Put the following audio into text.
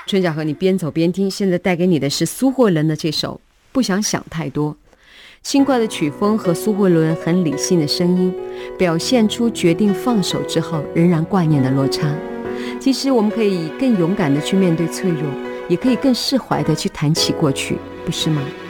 春晓和你边走边听，现在带给你的是苏慧伦的这首《不想想太多》。轻快的曲风和苏慧伦很理性的声音，表现出决定放手之后仍然挂念的落差。其实我们可以更勇敢的去面对脆弱，也可以更释怀的去谈起过去，不是吗？